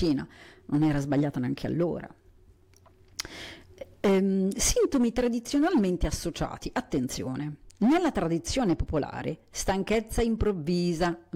mattina, non era sbagliata neanche allora. Sintomi tradizionalmente associati, attenzione, nella tradizione popolare, stanchezza improvvisa,